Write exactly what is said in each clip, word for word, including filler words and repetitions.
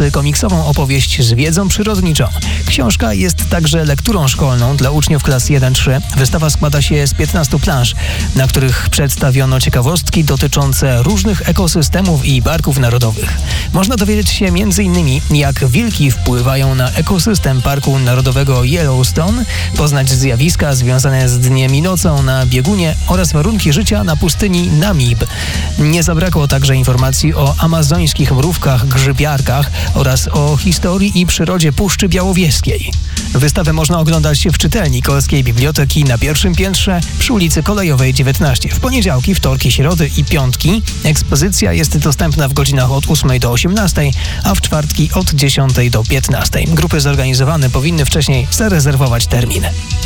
prezentujący komiksową opowieść z wiedzą przyrodniczą. Książka jest także lekturą szkolną dla uczniów klas jeden trzy. Wystawa składa się z piętnastu planż, na których przedstawiono ciekawostki dotyczące różnych ekosystemów i parków narodowych. Można dowiedzieć się m.in. jak wilki wpływają na ekosystem Parku Narodowego Yellowstone, poznać zjawiska związane z dniem i nocą na biegunie oraz warunki życia na pustyni Namib. Nie zabrakło także informacji o amazońskich mrówkach, grzybiarkach oraz o historii i przyrodzie Puszczy Białowieskiej. Wystawę można oglądać w czytelni Kolskiej Biblioteki na pierwszym piętrze przy ulicy Kolejowej dziewiętnaście. W poniedziałki, wtorki, środy i piątki ekspozycja jest dostępna w godzinach od ósmej do osiemnastej, a w czwartki od dziesiątej do piętnastej. Grupy zorganizowane powinny wcześniej zarezerwować termin.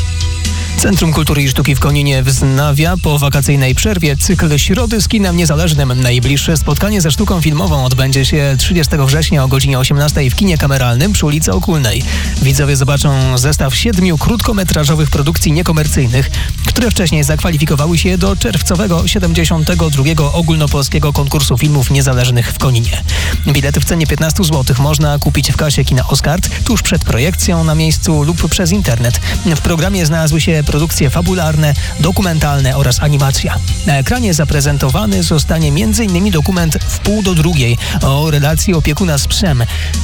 Centrum Kultury i Sztuki w Koninie wznawia po wakacyjnej przerwie cykl Środy z kinem niezależnym. Najbliższe spotkanie ze sztuką filmową odbędzie się trzydziestego września o godzinie osiemnastej w kinie kameralnym przy ulicy Okulnej. Widzowie zobaczą zestaw siedmiu krótkometrażowych produkcji niekomercyjnych, które wcześniej zakwalifikowały się do czerwcowego siedemdziesiątego drugiego ogólnopolskiego konkursu filmów niezależnych w Koninie. Bilety w cenie piętnaście złotych można kupić w kasie kina Oskard tuż przed projekcją na miejscu lub przez internet. W programie znalazły się produkcje fabularne, dokumentalne oraz animacja. Na ekranie zaprezentowany zostanie między innymi dokument W pół do drugiej o relacji opiekuna z psem.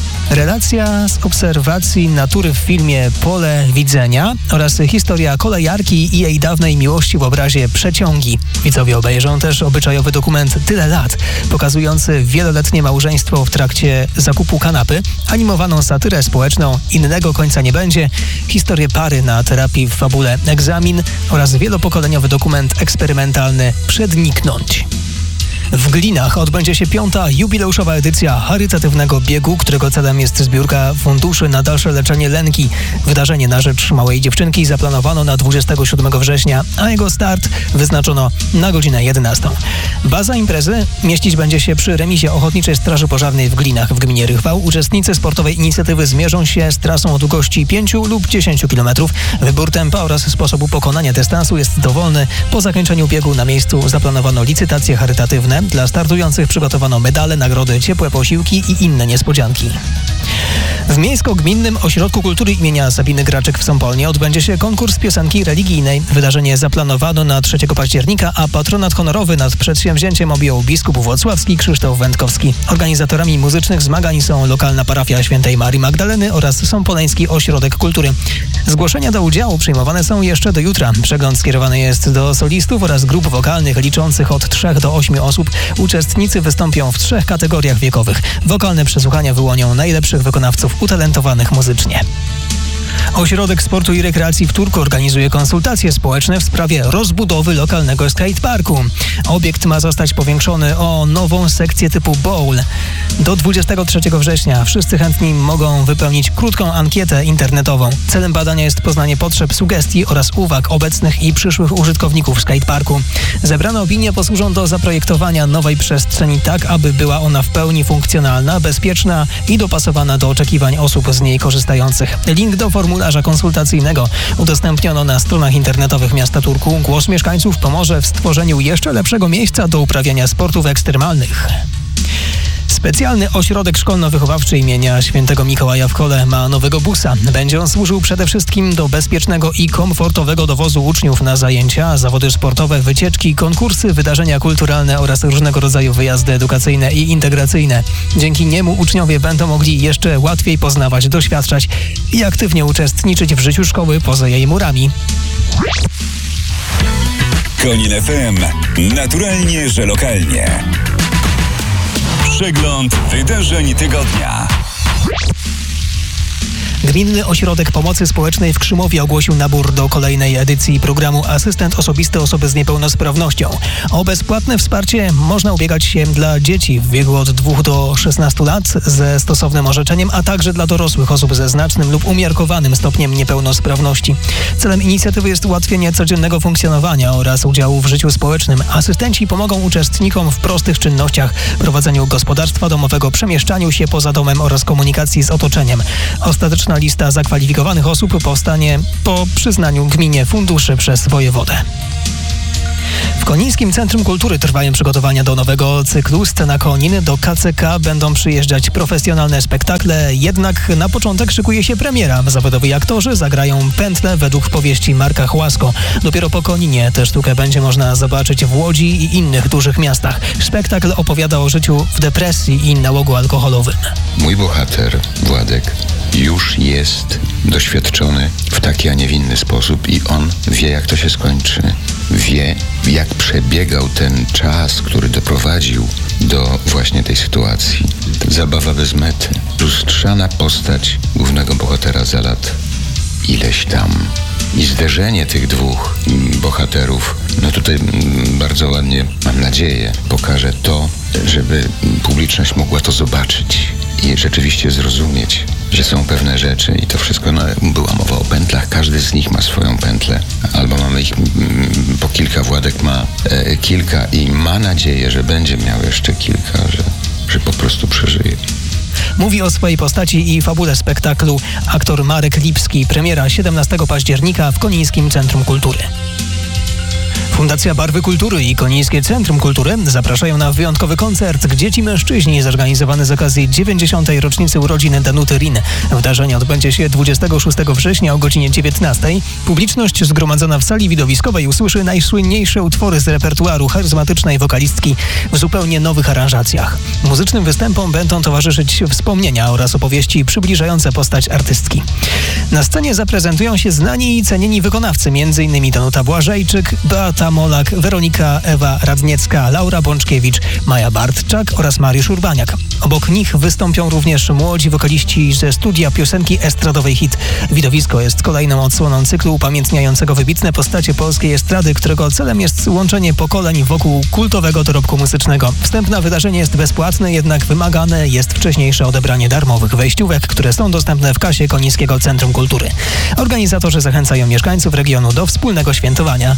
Relacja z obserwacji natury w filmie Pole widzenia oraz historia kolejarki i jej dawnej miłości w obrazie Przeciągi. Widzowie obejrzą też obyczajowy dokument Tyle lat, pokazujący wieloletnie małżeństwo w trakcie zakupu kanapy, animowaną satyrę społeczną Innego końca nie będzie, historię pary na terapii w fabule Egzamin oraz wielopokoleniowy dokument eksperymentalny Przedniknąć. W Glinach odbędzie się piąta jubileuszowa edycja charytatywnego biegu, którego celem jest zbiórka funduszy na dalsze leczenie lęki. Wydarzenie na rzecz małej dziewczynki zaplanowano na dwudziestego siódmego września, a jego start wyznaczono na godzinę jedenastą. Baza imprezy mieścić będzie się przy remizie Ochotniczej Straży Pożarnej w Glinach w gminie Rychwał. Uczestnicy sportowej inicjatywy zmierzą się z trasą o długości pięciu lub dziesięciu kilometrów. Wybór tempa oraz sposobu pokonania dystansu jest dowolny. Po zakończeniu biegu na miejscu zaplanowano licytacje charytatywne. Dla startujących przygotowano medale, nagrody, ciepłe posiłki i inne niespodzianki. W Miejsko-Gminnym Ośrodku Kultury imienia Sabiny Graczyk w Sąpolnie odbędzie się konkurs piosenki religijnej. Wydarzenie zaplanowano na trzeciego października, a patronat honorowy nad przedsięwzięciem objął biskup włocławski Krzysztof Wędkowski. Organizatorami muzycznych zmagań są lokalna parafia Świętej Marii Magdaleny oraz Sąpoleński Ośrodek Kultury. Zgłoszenia do udziału przyjmowane są jeszcze do jutra. Przegląd skierowany jest do solistów oraz grup wokalnych liczących od trzech do ośmiu osób. Uczestnicy wystąpią w trzech kategoriach wiekowych. Wokalne przesłuchania wyłonią najlepszych wykonawców utalentowanych muzycznie. Ośrodek Sportu i Rekreacji w Turku organizuje konsultacje społeczne w sprawie rozbudowy lokalnego skateparku. Obiekt ma zostać powiększony o nową sekcję typu bowl. Do dwudziestego trzeciego września wszyscy chętni mogą wypełnić krótką ankietę internetową. Celem badania jest poznanie potrzeb, sugestii oraz uwag obecnych i przyszłych użytkowników skateparku. Zebrane opinie posłużą do zaprojektowania nowej przestrzeni tak, aby była ona w pełni funkcjonalna, bezpieczna i dopasowana do oczekiwań osób z niej korzystających. Link do formularza konsultacyjnego udostępniono na stronach internetowych miasta Turku. Głos mieszkańców pomoże w stworzeniu jeszcze lepszego miejsca do uprawiania sportów ekstremalnych. Specjalny ośrodek szkolno-wychowawczy imienia Świętego Mikołaja w Kole ma nowego busa. Będzie on służył przede wszystkim do bezpiecznego i komfortowego dowozu uczniów na zajęcia, zawody sportowe, wycieczki, konkursy, wydarzenia kulturalne oraz różnego rodzaju wyjazdy edukacyjne i integracyjne. Dzięki niemu uczniowie będą mogli jeszcze łatwiej poznawać, doświadczać i aktywnie uczestniczyć w życiu szkoły poza jej murami. Konin F M. Naturalnie, że lokalnie. Przegląd wydarzeń tygodnia. Gminny Ośrodek Pomocy Społecznej w Krzymowie ogłosił nabór do kolejnej edycji programu Asystent Osobisty Osoby z Niepełnosprawnością. O bezpłatne wsparcie można ubiegać się dla dzieci w wieku od dwóch do szesnastu lat ze stosownym orzeczeniem, a także dla dorosłych osób ze znacznym lub umiarkowanym stopniem niepełnosprawności. Celem inicjatywy jest ułatwienie codziennego funkcjonowania oraz udziału w życiu społecznym. Asystenci pomogą uczestnikom w prostych czynnościach, prowadzeniu gospodarstwa domowego, przemieszczaniu się poza domem oraz komunikacji z otoczeniem. Ostateczna lista zakwalifikowanych osób powstanie po przyznaniu gminie funduszy przez wojewodę. W Konińskim Centrum Kultury trwają przygotowania do nowego cyklu Scena Konin. Do K C K będą przyjeżdżać profesjonalne spektakle, jednak na początek szykuje się premiera. Zawodowi aktorzy zagrają Pętlę według powieści Marka Chłasko. Dopiero po Koninie tę sztukę będzie można zobaczyć w Łodzi i innych dużych miastach. Spektakl opowiada o życiu w depresji i nałogu alkoholowym. Mój bohater, Władek, już jest doświadczony w taki, a nie w inny sposób i on wie, jak to się skończy. Wie, jak przebiegał ten czas, który doprowadził do właśnie tej sytuacji. Zabawa bez mety. Lustrzana postać głównego bohatera za lat ileś tam. I zderzenie tych dwóch bohaterów, no tutaj bardzo ładnie, mam nadzieję, pokaże to, żeby publiczność mogła to zobaczyć i rzeczywiście zrozumieć, że są pewne rzeczy i to wszystko, no była mowa o pętlach, każdy z nich ma swoją pętlę, albo mamy ich mm, po kilka, Władek ma e, kilka i ma nadzieję, że będzie miał jeszcze kilka, że, że po prostu przeżyje. Mówi o swojej postaci i fabule spektaklu aktor Marek Lipski. Premiera siedemnastego października w Konińskim Centrum Kultury. Fundacja Barwy Kultury i Konińskie Centrum Kultury zapraszają na wyjątkowy koncert Gdzie ci mężczyźni, zorganizowany z okazji dziewięćdziesiątej rocznicy urodzin Danuty Rin. Wydarzenie odbędzie się dwudziestego szóstego września o godzinie dziewiętnastej. Publiczność zgromadzona w sali widowiskowej usłyszy najsłynniejsze utwory z repertuaru charyzmatycznej wokalistki w zupełnie nowych aranżacjach. Muzycznym występom będą towarzyszyć wspomnienia oraz opowieści przybliżające postać artystki. Na scenie zaprezentują się znani i cenieni wykonawcy, m.in. Danuta Błażejczyk, Beata Molak, Weronika Ewa Radniecka, Laura Bączkiewicz, Maja Bartczak oraz Mariusz Urbaniak. Obok nich wystąpią również młodzi wokaliści ze studia piosenki estradowej Hit. Widowisko jest kolejną odsłoną cyklu upamiętniającego wybitne postacie polskiej estrady, którego celem jest łączenie pokoleń wokół kultowego dorobku muzycznego. Wstęp na wydarzenie jest bezpłatny, jednak wymagane jest wcześniejsze odebranie darmowych wejściówek, które są dostępne w kasie Konińskiego Centrum Kultury. Organizatorzy zachęcają mieszkańców regionu do wspólnego świętowania.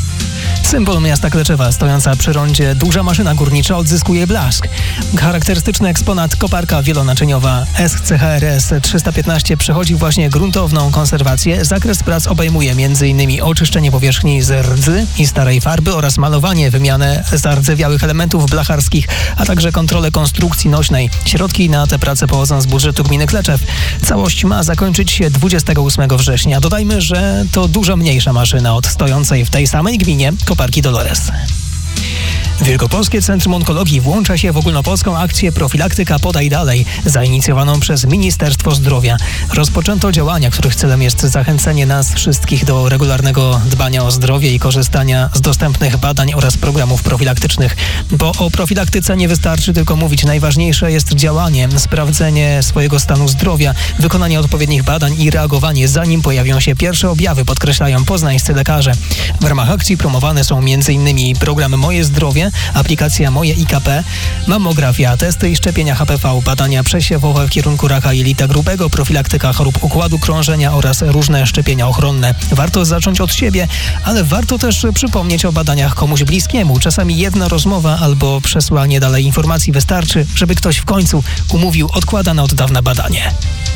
Symbol miasta Kleczewa, stojąca przy rondzie duża maszyna górnicza, odzyskuje blask. Charakterystyczny eksponat koparka wielonaczyniowa S C H R S trzysta piętnaście przechodzi właśnie gruntowną konserwację. Zakres prac obejmuje m.in. oczyszczenie powierzchni z rdzy i starej farby oraz malowanie, wymianę zardzewiałych elementów blacharskich, a także kontrolę konstrukcji nośnej. Środki na te prace pochodzą z budżetu gminy Kleczew. Całość ma zakończyć się dwudziestego ósmego września. Dodajmy, że to dużo mniejsza maszyna od stojącej w tej samej gminie koparki Dolores. Wielkopolskie Centrum Onkologii włącza się w ogólnopolską akcję Profilaktyka Podaj Dalej, zainicjowaną przez Ministerstwo Zdrowia. Rozpoczęto działania, których celem jest zachęcenie nas wszystkich do regularnego dbania o zdrowie i korzystania z dostępnych badań oraz programów profilaktycznych. Bo o profilaktyce nie wystarczy tylko mówić. Najważniejsze jest działanie, sprawdzenie swojego stanu zdrowia, wykonanie odpowiednich badań i reagowanie, zanim pojawią się pierwsze objawy, podkreślają poznańscy lekarze. W ramach akcji promowane są m.in. program Moje Zdrowie, aplikacja Moje I K P, mamografia, testy i szczepienia H P V, badania przesiewowe w kierunku raka jelita grubego, profilaktyka chorób układu krążenia oraz różne szczepienia ochronne. Warto zacząć od siebie, ale warto też przypomnieć o badaniach komuś bliskiemu. Czasami jedna rozmowa albo przesłanie dalej informacji wystarczy, żeby ktoś w końcu umówił odkładane od dawna badanie.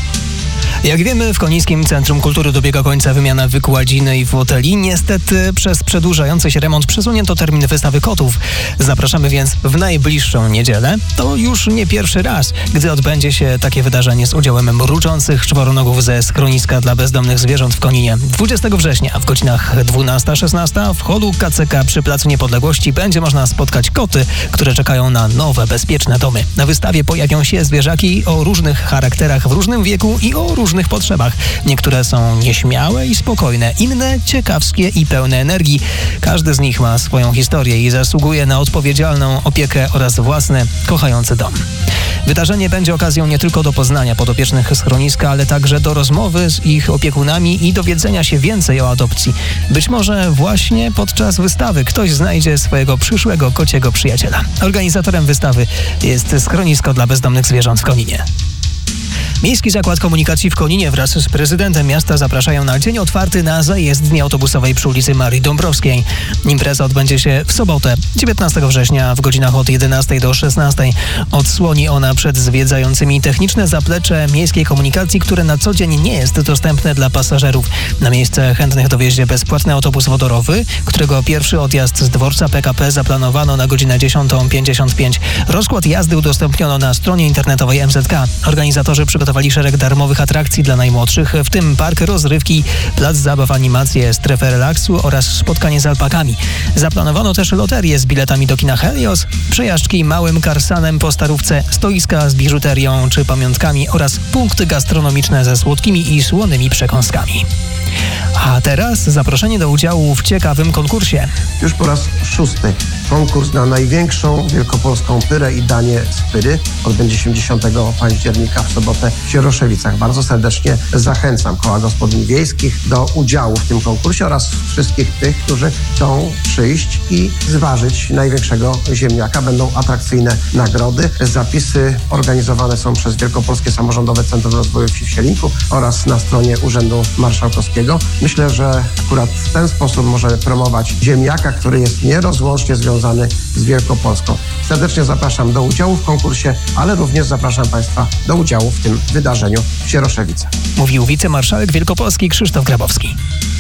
Jak wiemy, w Konińskim Centrum Kultury dobiega końca wymiana wykładziny i foteli. Niestety przez przedłużający się remont przesunięto termin wystawy kotów. Zapraszamy więc w najbliższą niedzielę. To już nie pierwszy raz, gdy odbędzie się takie wydarzenie z udziałem mruczących czworonogów ze schroniska dla bezdomnych zwierząt w Koninie. dwudziestego września w godzinach dwunasta szesnasta w holu K C K przy Placu Niepodległości będzie można spotkać koty, które czekają na nowe, bezpieczne domy. Na wystawie pojawią się zwierzaki o różnych charakterach, w różnym wieku i o różnych potrzebach. Niektóre są nieśmiałe i spokojne, inne ciekawskie i pełne energii. Każdy z nich ma swoją historię i zasługuje na odpowiedzialną opiekę oraz własny, kochający dom. Wydarzenie będzie okazją nie tylko do poznania podopiecznych schroniska, ale także do rozmowy z ich opiekunami i dowiedzenia się więcej o adopcji. Być może właśnie podczas wystawy ktoś znajdzie swojego przyszłego kociego przyjaciela. Organizatorem wystawy jest schronisko dla bezdomnych zwierząt w Koninie. Miejski Zakład Komunikacji w Koninie wraz z prezydentem miasta zapraszają na dzień otwarty na zajezdnię autobusowej przy ulicy Marii Dąbrowskiej. Impreza odbędzie się w sobotę, dziewiętnastego września w godzinach od jedenastej do szesnastej. Odsłoni ona przed zwiedzającymi techniczne zaplecze miejskiej komunikacji, które na co dzień nie jest dostępne dla pasażerów. Na miejsce chętnych dowiezie bezpłatny autobus wodorowy, którego pierwszy odjazd z dworca P K P zaplanowano na godzinę dziesiątą pięćdziesiąt pięć. Rozkład jazdy udostępniono na stronie internetowej M Z K. Organizatorzy przygotowali szereg darmowych atrakcji dla najmłodszych, w tym park rozrywki, plac zabaw, animacje, strefę relaksu oraz spotkanie z alpakami. Zaplanowano też loterię z biletami do kina Helios, przejażdżki małym karsanem po Starówce, stoiska z biżuterią czy pamiątkami oraz punkty gastronomiczne ze słodkimi i słonymi przekąskami. A teraz zaproszenie do udziału w ciekawym konkursie. Już po raz szósty konkurs na największą wielkopolską pyrę i danie z pyry odbędzie się dziesiątego października w sobotę w Sieroszewicach. Bardzo serdecznie zachęcam koła gospodyń wiejskich do udziału w tym konkursie oraz wszystkich tych, którzy chcą przyjść i zważyć największego ziemniaka. Będą atrakcyjne nagrody. Zapisy organizowane są przez Wielkopolskie Samorządowe Centrum Rozwoju Wsi w Sielinku oraz na stronie Urzędu Marszałkowskiego. Myślę, że akurat w ten sposób możemy promować ziemniaka, który jest nierozłącznie związany z Wielkopolską. Serdecznie zapraszam do udziału w konkursie, ale również zapraszam Państwa do udziału w tym wydarzeniu w Sieroszewicach. Mówił wicemarszałek Wielkopolski Krzysztof Grabowski.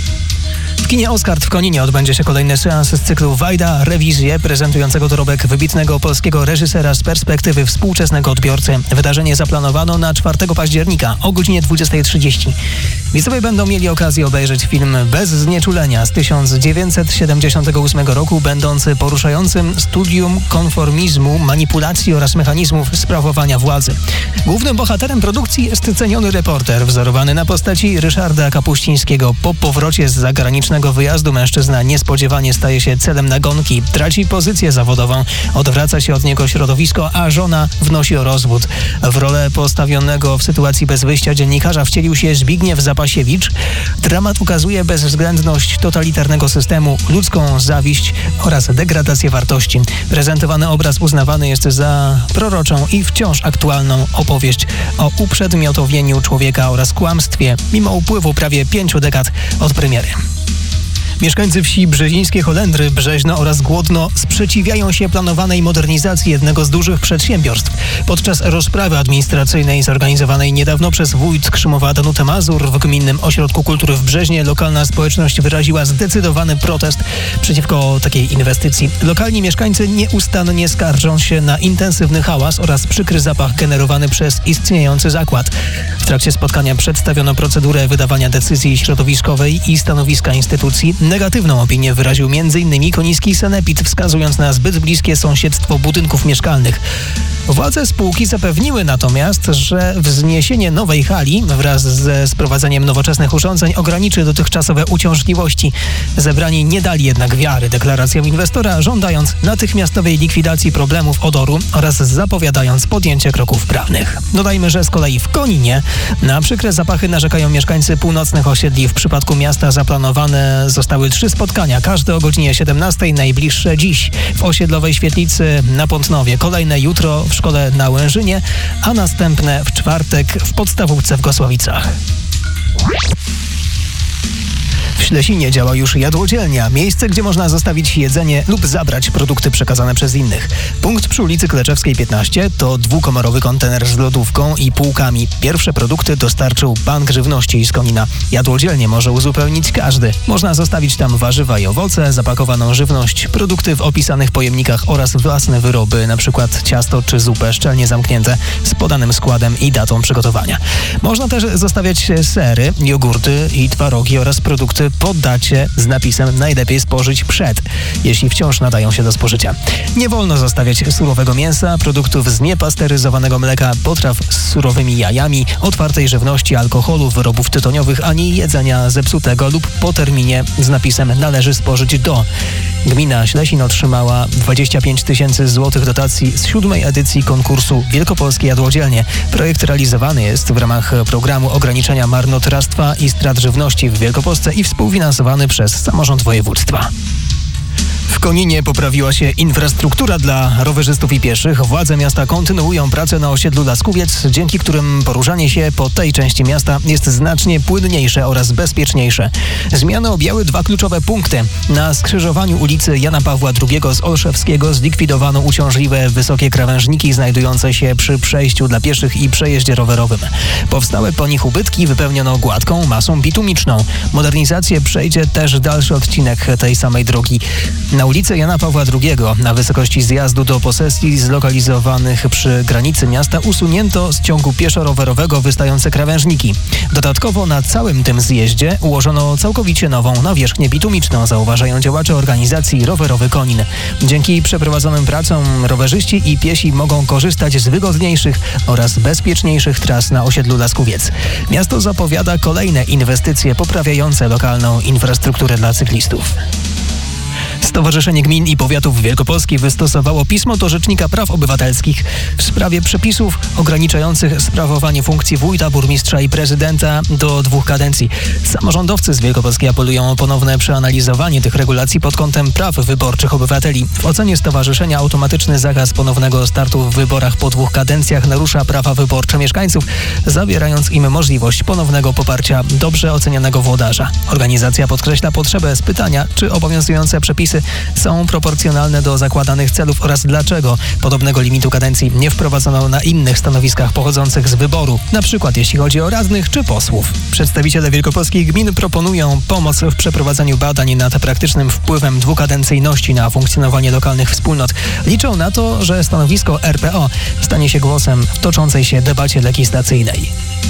W kinie Oskard w Koninie odbędzie się kolejny seans z cyklu Wajda Rewizje, prezentującego dorobek wybitnego polskiego reżysera z perspektywy współczesnego odbiorcy. Wydarzenie zaplanowano na czwartego października o godzinie dwudziestej trzydzieści. Widzowie będą mieli okazję obejrzeć film Bez znieczulenia z tysiąc dziewięćset siedemdziesiątego ósmego roku, będący poruszającym studium konformizmu, manipulacji oraz mechanizmów sprawowania władzy. Głównym bohaterem produkcji jest ceniony reporter, wzorowany na postaci Ryszarda Kapuścińskiego. Po powrocie z zagranicznego wyjazdu mężczyzna niespodziewanie staje się celem nagonki, traci pozycję zawodową, odwraca się od niego środowisko, a żona wnosi o rozwód. W rolę postawionego w sytuacji bez wyjścia dziennikarza wcielił się Zbigniew Zapasiewicz. Dramat ukazuje bezwzględność totalitarnego systemu, ludzką zawiść oraz degradację wartości. Prezentowany obraz uznawany jest za proroczą i wciąż aktualną opowieść o uprzedmiotowieniu człowieka oraz kłamstwie, mimo upływu prawie pięciu dekad od premiery. Mieszkańcy wsi Brzezińskie Holendry, Brzeźno oraz Głodno sprzeciwiają się planowanej modernizacji jednego z dużych przedsiębiorstw. Podczas rozprawy administracyjnej zorganizowanej niedawno przez wójt Krzymowa Danutę Mazur w Gminnym Ośrodku Kultury w Brzeźnie lokalna społeczność wyraziła zdecydowany protest przeciwko takiej inwestycji. Lokalni mieszkańcy nieustannie skarżą się na intensywny hałas oraz przykry zapach generowany przez istniejący zakład. W trakcie spotkania przedstawiono procedurę wydawania decyzji środowiskowej i stanowiska instytucji. Negatywną opinię wyraził między innymi Koniński Sanepid, wskazując na zbyt bliskie sąsiedztwo budynków mieszkalnych. Władze spółki zapewniły natomiast, że wzniesienie nowej hali wraz ze sprowadzeniem nowoczesnych urządzeń ograniczy dotychczasowe uciążliwości. Zebrani nie dali jednak wiary deklaracjom inwestora, żądając natychmiastowej likwidacji problemów odoru oraz zapowiadając podjęcie kroków prawnych. Dodajmy, że z kolei w Koninie na przykre zapachy narzekają mieszkańcy północnych osiedli. W przypadku miasta zaplanowane zostały trzy spotkania, każde o godzinie siedemnastej, najbliższe dziś w osiedlowej świetlicy na Pątnowie, kolejne jutro w szkole na Łężynie, a następne w czwartek w podstawówce w Gosłowicach. W Ślesinie działa już jadłodzielnia, miejsce, gdzie można zostawić jedzenie lub zabrać produkty przekazane przez innych. Punkt przy ulicy Kleczewskiej piętnaście to dwukomorowy kontener z lodówką i półkami. Pierwsze produkty dostarczył Bank Żywności z Konina. Jadłodzielnię może uzupełnić każdy. Można zostawić tam warzywa i owoce, zapakowaną żywność, produkty w opisanych pojemnikach oraz własne wyroby, np. ciasto czy zupę szczelnie zamknięte z podanym składem i datą przygotowania. Można też zostawiać sery, jogurty i twarogi oraz produkty po dacie z napisem najlepiej spożyć przed, jeśli wciąż nadają się do spożycia. Nie wolno zostawiać surowego mięsa, produktów z niepasteryzowanego mleka, potraw z surowymi jajami, otwartej żywności, alkoholu, wyrobów tytoniowych, ani jedzenia zepsutego lub po terminie z napisem należy spożyć do. Gmina Ślesin otrzymała dwadzieścia pięć tysięcy złotych dotacji z siódmej edycji konkursu Wielkopolskie Jadłodzielnie. Projekt realizowany jest w ramach programu ograniczenia marnotrawstwa i strat żywności w Wielkopolsce i współfinansowany przez samorząd województwa. W Koninie poprawiła się infrastruktura dla rowerzystów i pieszych. Władze miasta kontynuują pracę na osiedlu Laskuwiec, dzięki którym poruszanie się po tej części miasta jest znacznie płynniejsze oraz bezpieczniejsze. Zmiany objęły dwa kluczowe punkty. Na skrzyżowaniu ulicy Jana Pawła drugiego z Olszewskiego zlikwidowano uciążliwe wysokie krawężniki znajdujące się przy przejściu dla pieszych i przejeździe rowerowym. Powstałe po nich ubytki wypełniono gładką masą bitumiczną. Modernizację przejdzie też dalszy odcinek tej samej drogi. Na ulicy Jana Pawła drugiego na wysokości zjazdu do posesji zlokalizowanych przy granicy miasta usunięto z ciągu pieszo-rowerowego wystające krawężniki. Dodatkowo na całym tym zjeździe ułożono całkowicie nową nawierzchnię bitumiczną, zauważają działacze organizacji Rowerowy Konin. Dzięki przeprowadzonym pracom rowerzyści i piesi mogą korzystać z wygodniejszych oraz bezpieczniejszych tras na osiedlu Laskuwiec. Miasto zapowiada kolejne inwestycje poprawiające lokalną infrastrukturę dla cyklistów. Stowarzyszenie Gmin i Powiatów Wielkopolski wystosowało pismo do Rzecznika Praw Obywatelskich w sprawie przepisów ograniczających sprawowanie funkcji wójta, burmistrza i prezydenta do dwóch kadencji. Samorządowcy z Wielkopolski apelują o ponowne przeanalizowanie tych regulacji pod kątem praw wyborczych obywateli. W ocenie stowarzyszenia automatyczny zakaz ponownego startu w wyborach po dwóch kadencjach narusza prawa wyborcze mieszkańców, zabierając im możliwość ponownego poparcia dobrze ocenianego włodarza. Organizacja podkreśla potrzebę spytania, czy obowiązujące przepisy są proporcjonalne do zakładanych celów oraz dlaczego podobnego limitu kadencji nie wprowadzono na innych stanowiskach pochodzących z wyboru, na przykład jeśli chodzi o radnych czy posłów. Przedstawiciele wielkopolskich gmin proponują pomoc w przeprowadzaniu badań nad praktycznym wpływem dwukadencyjności na funkcjonowanie lokalnych wspólnot. Liczą na to, że stanowisko R P O stanie się głosem w toczącej się debacie legislacyjnej.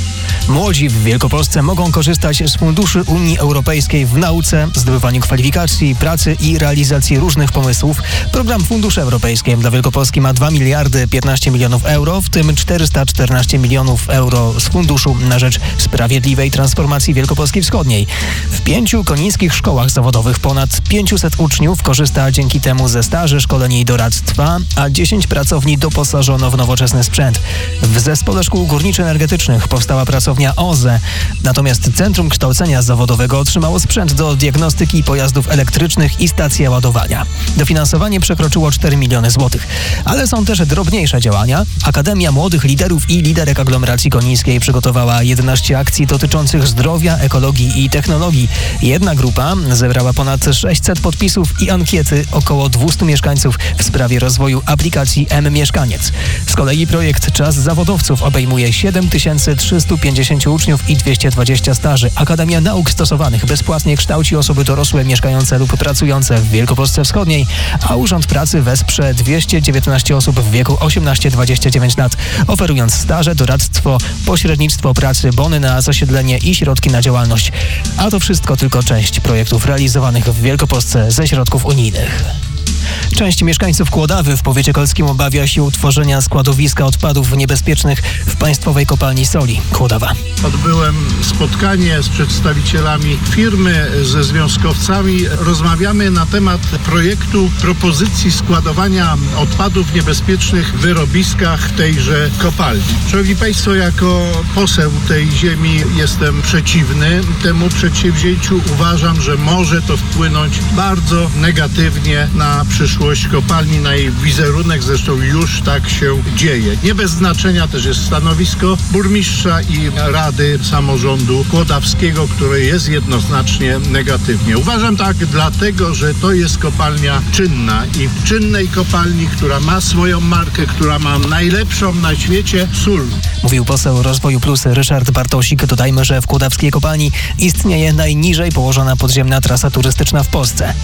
Młodzi w Wielkopolsce mogą korzystać z funduszy Unii Europejskiej w nauce, zdobywaniu kwalifikacji, pracy i realizacji różnych pomysłów. Program Fundusze Europejskie dla Wielkopolski ma dwa miliardy piętnaście milionów euro, w tym czterysta czternaście milionów euro z Funduszu na rzecz Sprawiedliwej Transformacji Wielkopolski Wschodniej. W pięciu konińskich szkołach zawodowych ponad pięćset uczniów korzysta dzięki temu ze staży, szkoleń i doradztwa, a dziesięć pracowni doposażono w nowoczesny sprzęt. W Zespole Szkół Górniczo-Energetycznych powstała pracownia O Z E. Natomiast Centrum Kształcenia Zawodowego otrzymało sprzęt do diagnostyki pojazdów elektrycznych i stacje ładowania. Dofinansowanie przekroczyło cztery miliony złotych. Ale są też drobniejsze działania. Akademia Młodych Liderów i Liderek Aglomeracji Konińskiej przygotowała jedenaście akcji dotyczących zdrowia, ekologii i technologii. Jedna grupa zebrała ponad sześćset podpisów i ankiety około dwieście mieszkańców w sprawie rozwoju aplikacji M-Mieszkaniec. Z kolei projekt Czas Zawodowców obejmuje siedem tysięcy trzysta pięćdziesiąt uczniów i dwieście dwadzieścia staży. Akademia Nauk Stosowanych bezpłatnie kształci osoby dorosłe mieszkające lub pracujące w Wielkopolsce Wschodniej, a Urząd Pracy wesprze dwieście dziewiętnaście osób w wieku osiemnaście do dwudziestu dziewięciu lat, oferując staże, doradztwo, pośrednictwo pracy, bony na zasiedlenie i środki na działalność. A to wszystko tylko część projektów realizowanych w Wielkopolsce ze środków unijnych. Część mieszkańców Kłodawy w powiecie kolskim obawia się utworzenia składowiska odpadów niebezpiecznych w Państwowej Kopalni Soli. Kłodawa. Odbyłem spotkanie z przedstawicielami firmy, ze związkowcami. Rozmawiamy na temat projektu propozycji składowania odpadów niebezpiecznych w wyrobiskach tejże kopalni. Szanowni Państwo, jako poseł tej ziemi jestem przeciwny temu przedsięwzięciu. Uważam, że może to wpłynąć bardzo negatywnie na przyszłość kopalni, na jej wizerunek, zresztą już tak się dzieje. Nie bez znaczenia też jest stanowisko burmistrza i Rady Samorządu Kłodawskiego, które jest jednoznacznie negatywnie. Uważam tak dlatego, że to jest kopalnia czynna i w czynnej kopalni, która ma swoją markę, która ma najlepszą na świecie sól. Mówił poseł Rozwoju Plus Ryszard Bartosik. Dodajmy, że w kłodawskiej kopalni istnieje najniżej położona podziemna trasa turystyczna w Polsce.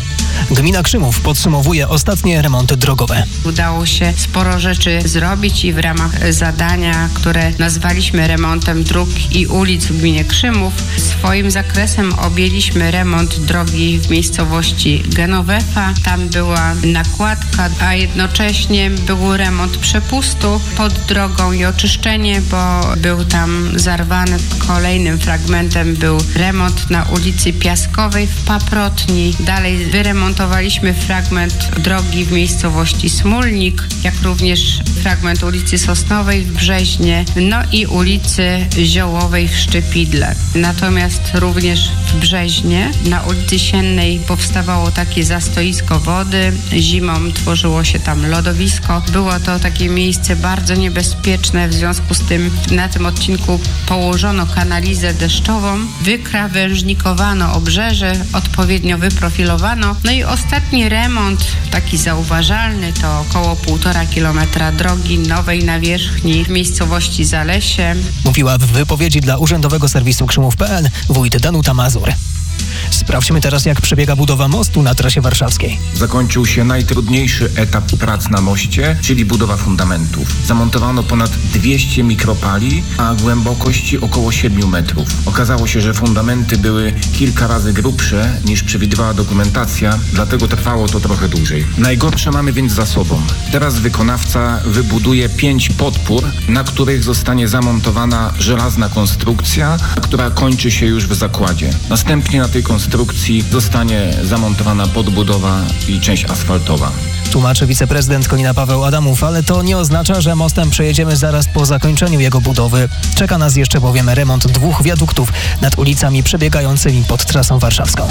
Gmina Krzymów podsumowuje ostatnie remonty drogowe. Udało się sporo rzeczy zrobić i w ramach zadania, które nazwaliśmy remontem dróg i ulic w gminie Krzymów, swoim zakresem objęliśmy remont drogi w miejscowości Genovefa. Tam była nakładka, a jednocześnie był remont przepustu pod drogą i oczyszczenie, bo był tam zarwany. Kolejnym fragmentem był remont na ulicy Piaskowej w Paprotni. Dalej wyremontowano Wyremontowaliśmy fragment drogi w miejscowości Smólnik, jak również fragment ulicy Sosnowej w Brzeźnie, no i ulicy Ziołowej w Szczypidle. Natomiast również w Brzeźnie na ulicy Siennej powstawało takie zastoisko wody. Zimą tworzyło się tam lodowisko. Było to takie miejsce bardzo niebezpieczne, w związku z tym na tym odcinku położono kanalizę deszczową, wykrawężnikowano obrzeże, odpowiednio wyprofilowano. No i ostatni remont, taki zauważalny, to około półtora kilometra drogi nowej nawierzchni w miejscowości Zalesie. Mówiła w wypowiedzi dla Urzędowego Serwisu Krzymów kropka pe el wójt Danuta Mazur. Sprawdźmy teraz, jak przebiega budowa mostu na trasie warszawskiej. Zakończył się najtrudniejszy etap prac na moście, czyli budowa fundamentów. Zamontowano ponad dwieście mikropali, a głębokości około siedmiu metrów. Okazało się, że fundamenty były kilka razy grubsze niż przewidywała dokumentacja, dlatego trwało to trochę dłużej. Najgorsze mamy więc za sobą. Teraz wykonawca wybuduje pięć podpór, na których zostanie zamontowana żelazna konstrukcja, która kończy się już w zakładzie. Następnie na tej konstrukcji zostanie zamontowana podbudowa i część asfaltowa. Tłumaczy wiceprezydent Konina Paweł Adamów, ale to nie oznacza, że mostem przejedziemy zaraz po zakończeniu jego budowy. Czeka nas jeszcze bowiem remont dwóch wiaduktów nad ulicami przebiegającymi pod trasą warszawską.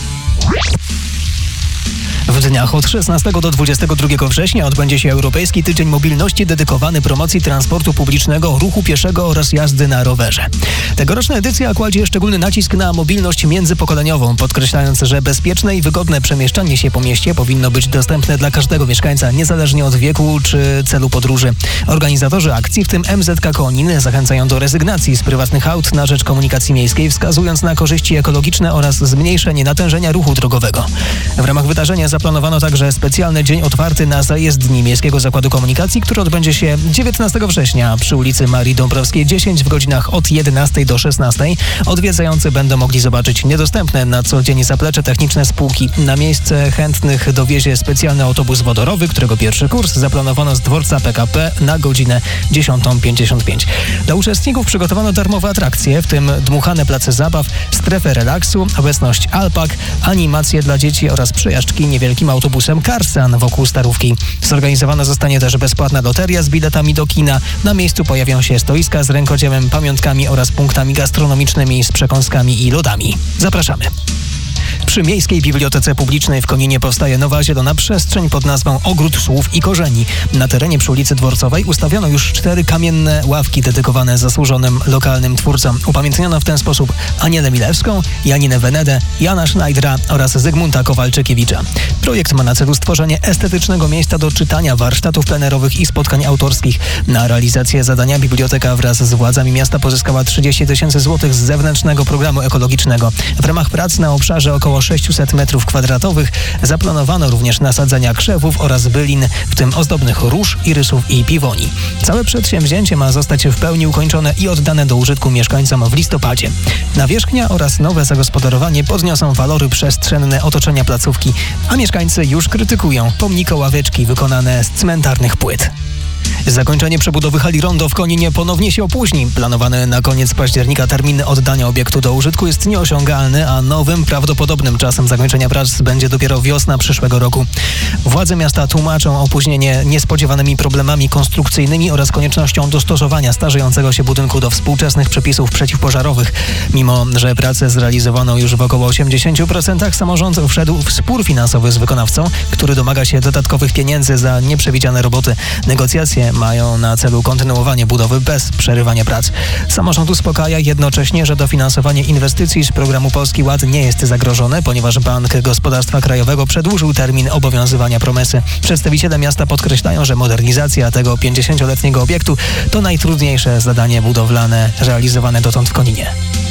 W dniach od szesnastego do dwudziestego drugiego września odbędzie się Europejski Tydzień Mobilności dedykowany promocji transportu publicznego, ruchu pieszego oraz jazdy na rowerze. Tegoroczna edycja kładzie szczególny nacisk na mobilność międzypokoleniową, podkreślając, że bezpieczne i wygodne przemieszczanie się po mieście powinno być dostępne dla każdego mieszkańca, niezależnie od wieku czy celu podróży. Organizatorzy akcji, w tym em zet ka Konin, zachęcają do rezygnacji z prywatnych aut na rzecz komunikacji miejskiej, wskazując na korzyści ekologiczne oraz zmniejszenie natężenia ruchu drogowego. W ramach wydarzenia zaplanowano także specjalny dzień otwarty na zajezdni Miejskiego Zakładu Komunikacji, który odbędzie się dziewiętnastego września przy ulicy Marii Dąbrowskiej dziesięć w godzinach od jedenastej do szesnastej. Odwiedzający będą mogli zobaczyć niedostępne na co dzień zaplecze techniczne spółki. Na miejsce chętnych dowiezie specjalny autobus wodorowy, którego pierwszy kurs zaplanowano z dworca pe ka pe na godzinę dziesiątą pięćdziesiąt pięć. Dla uczestników przygotowano darmowe atrakcje, w tym dmuchane place zabaw, strefę relaksu, obecność alpak, animacje dla dzieci oraz przejażdżki niewielkim autobusem Karsan wokół Starówki. Zorganizowana zostanie też bezpłatna loteria z biletami do kina. Na miejscu pojawią się stoiska z rękodziełem, pamiątkami oraz punktami gastronomicznymi z przekąskami i lodami. Zapraszamy. Przy Miejskiej Bibliotece Publicznej w Koninie powstaje nowa zielona przestrzeń pod nazwą Ogród Słów i Korzeni. Na terenie przy ulicy Dworcowej ustawiono już cztery kamienne ławki dedykowane zasłużonym lokalnym twórcom. Upamiętniono w ten sposób Anielę Milewską, Janinę Wenedę, Jana Schneidera oraz Zygmunta Kowalczykiewicza. Projekt ma na celu stworzenie estetycznego miejsca do czytania, warsztatów plenerowych i spotkań autorskich. Na realizację zadania biblioteka wraz z władzami miasta pozyskała trzydzieści tysięcy złotych z zewnętrznego programu ekologicznego. W ramach prac na obszarze około sześćset metrów kwadratowych zaplanowano również nasadzenia krzewów oraz bylin, w tym ozdobnych róż, irysów i piwoni. Całe przedsięwzięcie ma zostać w pełni ukończone i oddane do użytku mieszkańcom w listopadzie. Nawierzchnia oraz nowe zagospodarowanie podniosą walory przestrzenne otoczenia placówki, a mieszkańcy już krytykują pomniko-ławeczki wykonane z cmentarnych płyt. Zakończenie przebudowy hali Rondo w Koninie ponownie się opóźni. Planowany na koniec października termin oddania obiektu do użytku jest nieosiągalny, a nowym, prawdopodobnym czasem zakończenia prac będzie dopiero wiosna przyszłego roku. Władze miasta tłumaczą opóźnienie niespodziewanymi problemami konstrukcyjnymi oraz koniecznością dostosowania starzejącego się budynku do współczesnych przepisów przeciwpożarowych. Mimo że pracę zrealizowano już w około osiemdziesięciu procentach, samorząd wszedł w spór finansowy z wykonawcą, który domaga się dodatkowych pieniędzy za nieprzewidziane roboty. Negocjacje mają na celu kontynuowanie budowy bez przerywania prac. Samorząd uspokaja jednocześnie, że dofinansowanie inwestycji z programu Polski Ład nie jest zagrożone, ponieważ Bank Gospodarstwa Krajowego przedłużył termin obowiązywania promesy. Przedstawiciele miasta podkreślają, że modernizacja tego pięćdziesięcioletniego obiektu to najtrudniejsze zadanie budowlane realizowane dotąd w Koninie.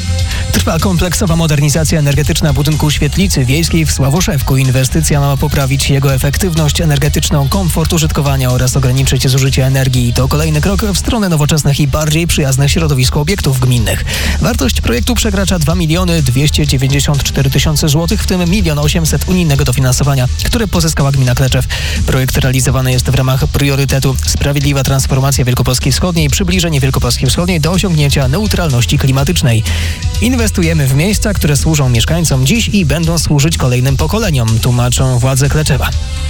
Trwa kompleksowa modernizacja energetyczna budynku Świetlicy Wiejskiej w Sławoszewku. Inwestycja ma poprawić jego efektywność energetyczną, komfort użytkowania oraz ograniczyć zużycie energii. To kolejny krok w stronę nowoczesnych i bardziej przyjaznych środowisku obiektów gminnych. Wartość projektu przekracza dwa miliony dwieście dziewięćdziesiąt cztery tysiące złotych, w tym milion osiemset unijnego dofinansowania, które pozyskała gmina Kleczew. Projekt realizowany jest w ramach priorytetu Sprawiedliwa transformacja Wielkopolski Wschodniej, przybliżenie Wielkopolski Wschodniej do osiągnięcia neutralności klimatycznej. Inwestycja Inwestujemy w miejsca, które służą mieszkańcom dziś i będą służyć kolejnym pokoleniom, tłumaczą władze Kleczewa.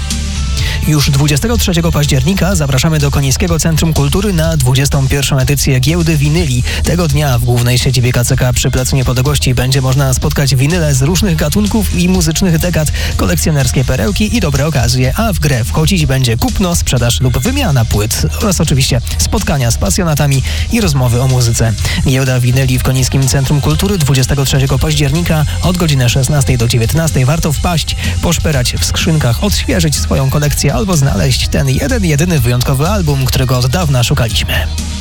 Już dwudziestego trzeciego października zapraszamy do Konińskiego Centrum Kultury na dwudziestą pierwszą edycję Giełdy Winyli. Tego dnia w głównej siedzibie K C K przy Placu Niepodległości będzie można spotkać winyle z różnych gatunków i muzycznych dekad, kolekcjonerskie perełki i dobre okazje, a w grę wchodzić będzie kupno, sprzedaż lub wymiana płyt oraz oczywiście spotkania z pasjonatami i rozmowy o muzyce. Giełda Winyli w Konińskim Centrum Kultury dwudziestego trzeciego października od godziny szesnastej do dziewiętnastej. Warto wpaść, poszperać w skrzynkach, odświeżyć swoją kolekcję albo znaleźć ten jeden, jedyny wyjątkowy album, którego od dawna szukaliśmy.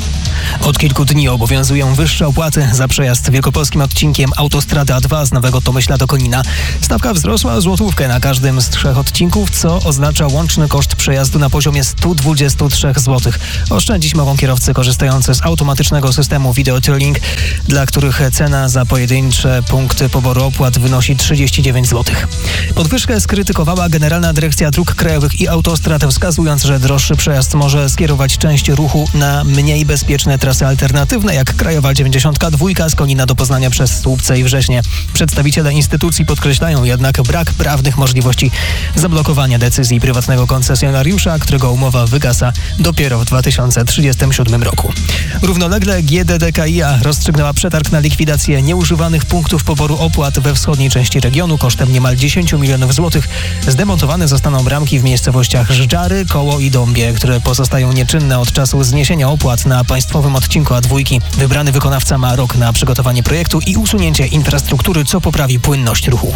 Od kilku dni obowiązują wyższe opłaty za przejazd wielkopolskim odcinkiem autostrady A dwa z Nowego Tomyśla do Konina. Stawka wzrosła o złotówkę na każdym z trzech odcinków, co oznacza łączny koszt przejazdu na poziomie sto dwadzieścia trzy złote. Oszczędzić mogą kierowcy korzystający z automatycznego systemu Video Tolling, dla których cena za pojedyncze punkty poboru opłat wynosi trzydzieści dziewięć złotych. Podwyżkę skrytykowała Generalna Dyrekcja Dróg Krajowych i Autostrad, wskazując, że droższy przejazd może skierować część ruchu na mniej bezpieczne trasy alternatywne, jak Krajowa dziewięćdziesiąt dwa z Konina do Poznania przez Słupce i Wrześnie. Przedstawiciele instytucji podkreślają jednak brak prawnych możliwości zablokowania decyzji prywatnego koncesjonariusza, którego umowa wygasa dopiero w dwa tysiące trzydziestym siódmym roku. Równolegle G D D K I A rozstrzygnęła przetarg na likwidację nieużywanych punktów poboru opłat we wschodniej części regionu kosztem niemal dziesięć milionów złotych. Zdemontowane zostaną bramki w miejscowościach Żdżary, Koło i Dąbie, które pozostają nieczynne od czasu zniesienia opłat na państwowym odcinku A dwa. Wybrany wykonawca ma rok na przygotowanie projektu i usunięcie infrastruktury, co poprawi płynność ruchu.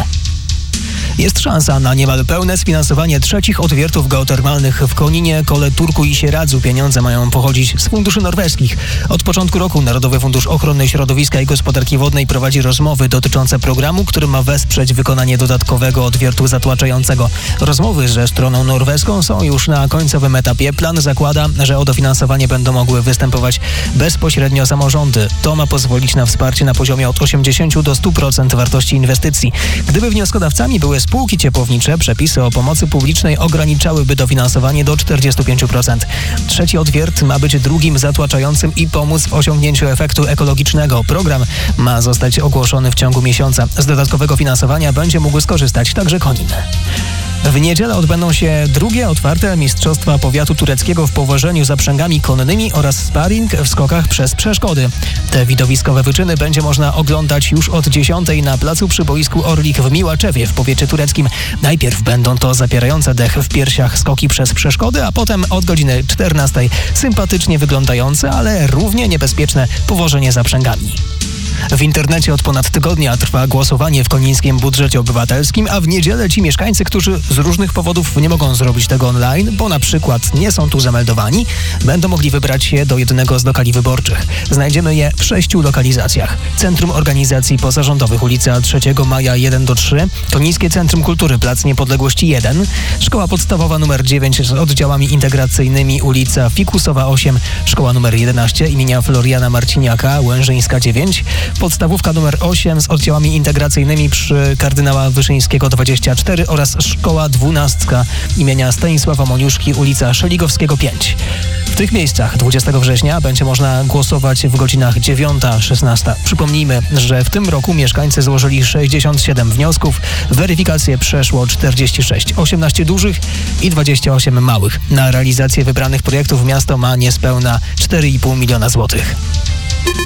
Jest szansa na niemal pełne sfinansowanie trzecich odwiertów geotermalnych w Koninie, Kole Turku i Sieradzu. Pieniądze mają pochodzić z funduszy norweskich. Od początku roku Narodowy Fundusz Ochrony Środowiska i Gospodarki Wodnej prowadzi rozmowy dotyczące programu, który ma wesprzeć wykonanie dodatkowego odwiertu zatłaczającego. Rozmowy ze stroną norweską są już na końcowym etapie. Plan zakłada, że o dofinansowanie będą mogły występować bezpośrednio samorządy. To ma pozwolić na wsparcie na poziomie od osiemdziesiąt do stu procent wartości inwestycji. Gdyby wnioskodawcami były spółki ciepłownicze, przepisy o pomocy publicznej ograniczałyby dofinansowanie do czterdziestu pięciu procent. Trzeci odwiert ma być drugim zatłaczającym i pomóc w osiągnięciu efektu ekologicznego. Program ma zostać ogłoszony w ciągu miesiąca. Z dodatkowego finansowania będzie mógł skorzystać także Konin. W niedzielę odbędą się drugie otwarte Mistrzostwa Powiatu Tureckiego w powożeniu zaprzęgami konnymi oraz sparring w skokach przez przeszkody. Te widowiskowe wyczyny będzie można oglądać już od dziesiątej na placu przy boisku Orlik w Miłaczewie w powiecie tureckim. Najpierw będą to zapierające dech w piersiach skoki przez przeszkody, a potem od godziny czternastej sympatycznie wyglądające, ale równie niebezpieczne powożenie zaprzęgami. W internecie od ponad tygodnia trwa głosowanie w konińskim budżecie obywatelskim, a w niedzielę ci mieszkańcy, którzy z różnych powodów nie mogą zrobić tego online, bo na przykład nie są tu zameldowani, będą mogli wybrać się do jednego z lokali wyborczych. Znajdziemy je w sześciu lokalizacjach. Centrum Organizacji Pozarządowych, ulica trzeciego Maja jeden do trzech, Konińskie Centrum Kultury, Plac Niepodległości jeden, Szkoła Podstawowa nr dziewięć z oddziałami integracyjnymi, ulica Fikusowa osiem, Szkoła nr jedenaście imienia Floriana Marciniaka, Łężyńska dziewięć, Podstawówka nr osiem z oddziałami integracyjnymi przy Kardynała Wyszyńskiego dwadzieścia cztery oraz Szkoła dwunastka imienia Stanisława Moniuszki, ulica Szeligowskiego pięć. W tych miejscach dwudziestego września będzie można głosować w godzinach dziewiąta szesnasta. Przypomnijmy, że w tym roku mieszkańcy złożyli sześćdziesiąt siedem wniosków, weryfikację przeszło czterdzieści sześć, osiemnaście dużych i dwadzieścia osiem małych. Na realizację wybranych projektów miasto ma niespełna cztery i pół miliona złotych.